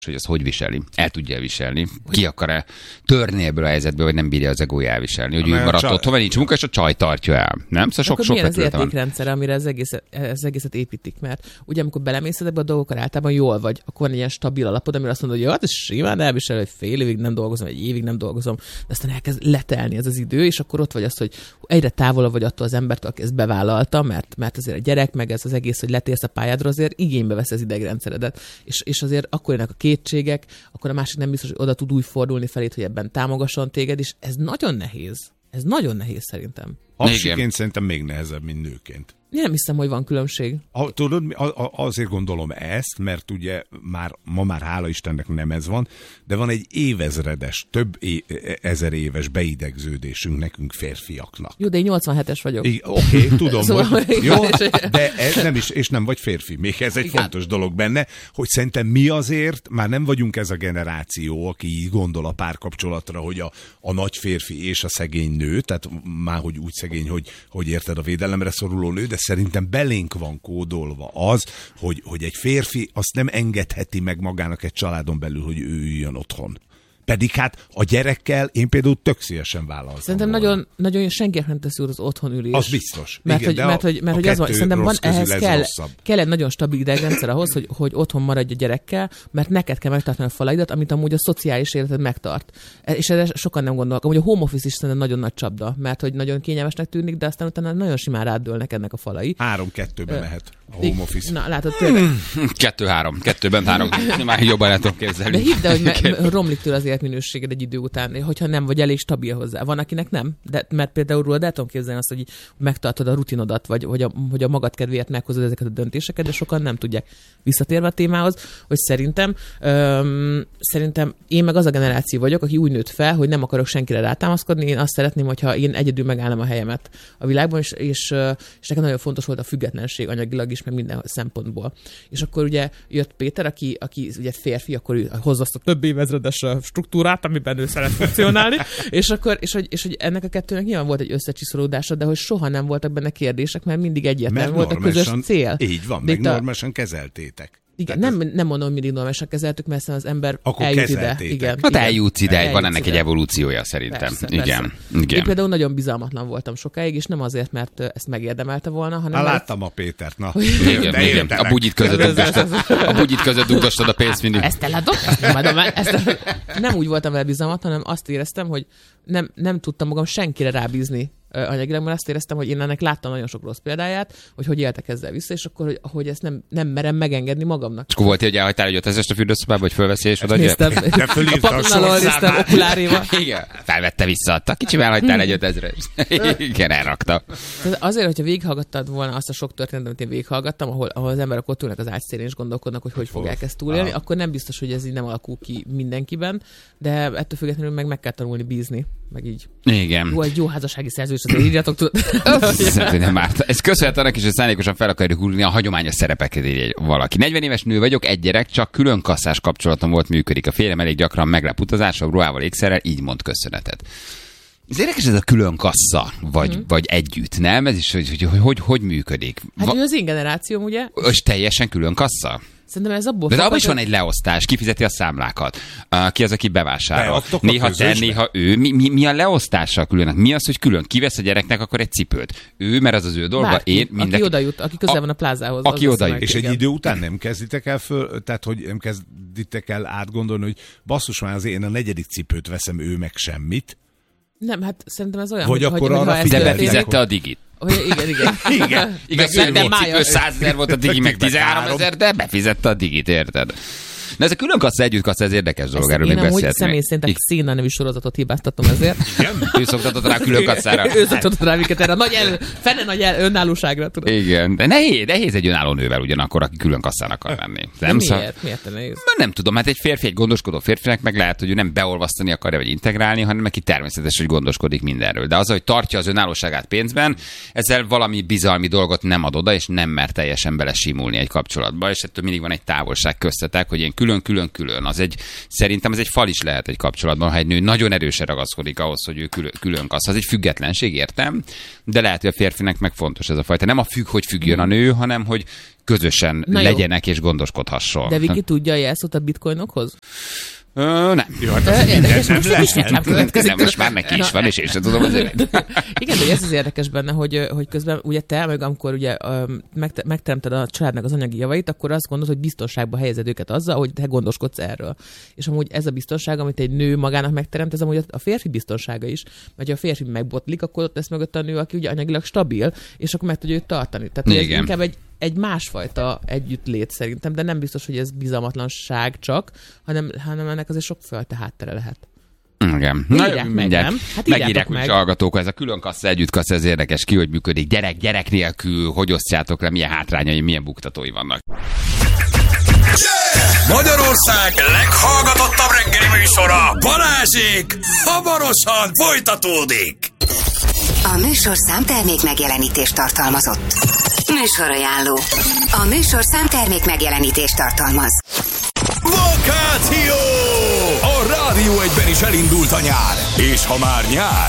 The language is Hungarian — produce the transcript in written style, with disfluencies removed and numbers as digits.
hogy az hogy viseli. El tudja viselni. Ki akar-e törni ebből a helyzetből, vagy nem bírja az egója elviselni. Hogy ő maradt otthon, nincs munka, és a csaj tartja el. Nem? Szóval sok milyen az értékrendszer, amire az egészet építik? Mert ugye amikor belemész ebbe a dolgokra, általában jól vagy, akkor van egy ilyen stabil alapod, amire azt mondod, hogy jó, hát ez simán elvisel, hogy fél évig nem dolgozom, egy évig nem dolgozom, de aztán elkezd letelni ez az idő, és akkor ott vagy az, hogy egyre távolabb vagy attól az embertől, aki ezt bevállalta, mert azért a gyerek, meg ez az egész, hogy letérsz a pályádra, azért igénybe vesz az idegrendszeredet. És azért akkor jönnek a kétségek, akkor a másik nem biztos, hogy oda tud úgy fordulni felét, hogy ebben támogasson téged, és ez nagyon nehéz. Ez nagyon nehéz szerintem. Hapsiként szerintem még nehezebb, mint nőként. Én nem hiszem, hogy van különbség. Tudod, azért gondolom ezt, mert ugye ma már hála Istennek nem ez van, de van egy évezredes, több ezer éves beidegződésünk nekünk férfiaknak. Jó, de én 87-es vagyok. Oké, tudom, szóval hogy jó, de ez nem is, és nem vagy férfi. Még ez egy fontos dolog benne, hogy szerintem mi azért már nem vagyunk ez a generáció, aki így gondol a párkapcsolatra, hogy a nagy férfi és a szegény nő, tehát már hogy úgy szegény, hogy érted, a védelemre szoruló nő, de szerintem belénk van kódolva az, hogy egy férfi azt nem engedheti meg magának egy családon belül, hogy ő üljön otthon. Pedig hát a gyerekkel én például tök szívesen vállaltam. Szerintem nagyon senkinek nem teszi az otthonülés. Az biztos. Mert hogy az van, szerintem van, ehhez kell egy nagyon stabil idegrendszer ahhoz, hogy otthon maradj a gyerekkel, mert neked kell megtartani a falaidat, amit amúgy a szociális életed megtart. És erre sokan nem gondolnak. Amúgy a home office is szerintem nagyon nagy csapda, mert hogy nagyon kényelmesnek tűnik, de aztán utána nagyon simán rádőlnek ennek a falai. 3-2-ben lehet a home office. Na, látod tényleg. 2-3. 2-ben 3. Már jobban el tudom képzelni. De hidd el, hogy romlik tőle az életminőséged egy idő után, hogyha nem vagy elég stabil hozzá. Van, akinek nem, de mert például rólad el tudom képzelni azt, hogy megtartod a rutinodat, vagy hogy a magad kedvéért meghozod ezeket a döntéseket, de sokan nem tudják. Visszatérve a témához, hogy szerintem én meg az a generáció vagyok, aki úgy nőtt fel, hogy nem akarok senkire rátámaszkodni, én azt szeretném, hogyha én egyedül megállom a helyemet a világban, és nekem nagyon fontos volt a függetlenség anyagilag is, meg minden szempontból. És akkor ugye jött Péter, aki ugye férfi, akkor ő hozza azt a több évezredes struktúrát, amiben ő szeret funkcionálni, és hogy ennek a kettőnek nyilván volt egy összecsiszolódása, de hogy soha nem voltak benne kérdések, mert mindig egyértelmű volt a közös cél. Így van, meg normálisan kezeltétek. Igen, nem mondom, hogy mindig normálisan kezeltük, mert az ember akkor eljut ide. Igen, hát eljutsz ide, van ennek egy evolúciója szerintem. Persze, igen. Én például nagyon bizalmatlan voltam sokáig, és nem azért, mert ezt megérdemelte volna, hanem... Láttam a Pétert, na. Igen. A bugyit között dugdostad a pénzt mindig. Ezt eladom, ezt nem adom el. Nem úgy voltam vele bizalmatlan, hanem azt éreztem, hogy nem tudtam magam senkire rábízni anyagilag, mert azt éreztem, hogy én ennek láttam nagyon sok rossz példáját, hogy éltek ezzel vissza, és akkor, hogy ezt nem merem megengedni magamnak. És akkor volt, hogy elhagytál egy 5000-est a fürdőszobába, hogy fölveszi és odaadja? Néztem, a patonalól néztem okuláréba. Igen, felvette visszaadta. Kicsivel elhagytál egy 5000-est. Igen, elrakta. Azért, hogyha végighallgattad volna azt a sok történetet, amit én végighallgattam, ahol az emberek ott ülnek az ágyszélén és gondolkodnak, hogy fogják ezt túlélni, akkor nem biztos, hogy ez így nem alakul ki mindenkiben, de ettől függetlenül meg kell tanulni bízni, meg így. Igen. Jó, egy jó házassági szerződés, azért írjatok, tudod. Nem árt. Ez köszönhet annak is, hogy szándékosan fel akarjuk húzni a hagyományos szerepeket írja valaki. 40 éves nő vagyok, egy gyerek, csak külön kasszás kapcsolatom volt, működik. A férjem elég gyakran meglep utazással, ruhával, ékszerrel, így mond köszönetet. Ez érdekes, ez a külön kassa, vagy együtt, nem? Ez is, hogy működik? Hát ő az én generációm, ugye? És teljesen külön kassa? Szerintem ez abból de abban is van egy leosztás, kifizeti a számlákat. Ki az, aki bevásárol. Néha te, néha ő. Mi a leosztással különnek? Mi az, hogy külön kivesz a gyereknek akkor egy cipőt? Ő, mert az ő dolga, én mindenki. Aki oda jut, aki közel van a plázához. Aki oda jut. És egy idő után nem kezditek el tehát hogy nem kezditek el átgondolni, hogy basszus már azért én a 4. cipőt veszem, ő meg semmit. Nem, hát szerintem az olyan, hogy akkor arra de befizette a digit. Igen. Igaz, hogy egy cipő 100 000 volt a digi, meg 13 000, de befizette a digit, érted? Na ez a külön kassa, együtt kassa, ez érdekes dolog, erről még beszélhetnék. Én személy szerint a Széna nevű sorozatot hibáztatom ezért. Ő szoktatott rá külön kasszára. Ő szoktatott rá minket erre nagy önállóságra. Tudod. Igen, de nehéz egy önálló nővel ugyanakkor, aki külön kasszán akar menni. Miért nehéz? Nem tudom, hát egy gondoskodó férfinek meg lehet, hogy ő nem beolvasztani akarja, vagy integrálni, hanem neki természetes, hogy gondoskodik mindenről. De az, hogy tartja az önállóságát pénzben, ezzel valami bizalmi dolgot nem ad oda, és nem mer teljesen belesimulni egy kapcsolatba, és ettől mindig van egy távolság köztetek, hogy én külön. Szerintem ez egy fal is lehet egy kapcsolatban, ha egy nő nagyon erősen ragaszkodik ahhoz, hogy ő külön kassz. Az egy függetlenség, értem, de lehet, hogy a férfinek meg fontos ez a fajta. Nem a függ, hogy függjön a nő, hanem hogy közösen legyenek és gondoskodhasson. De Viki tudja a jelszót a bitcoinokhoz? Nem. Jó, hát az minden nem lehet. Nem, most már neki is van, és én sem tudom az évet. Igen, de ez az érdekes benne, hogy közben ugye te, meg amikor ugye megteremted a családnak az anyagi javait, akkor azt gondolod, hogy biztonságba helyezed őket azzal, hogy te gondoskodsz erről. És amúgy ez a biztonság, amit egy nő magának megteremt, ez amúgy a férfi biztonsága is. Mert ha a férfi megbotlik, akkor ott lesz mögött a nő, aki ugye anyagilag stabil, és akkor meg tudja őt tartani. Tehát ez inkább egy másfajta együttlét szerintem, de nem biztos, hogy ez bizalmatlanság csak, hanem ennek azért sokfajta háttere lehet. Igen. Írják meg, nem? Hát megírják meg hallgatók, ez a külön kassa, együtt kassa, ez érdekes, ki hogy működik. Gyerek nélkül, hogy osztjátok le, milyen hátrányai, milyen buktatói vannak. Magyarország leghallgatottabb reggeli műsora, Balázsék hamarosan folytatódik. A műsor számtermék megjelenítést tartalmazott. Műsorajánló. A műsor számtermék megjelenítést tartalmaz. Vakáció! A Rádió 1-ben is elindult a nyár. És ha már nyár,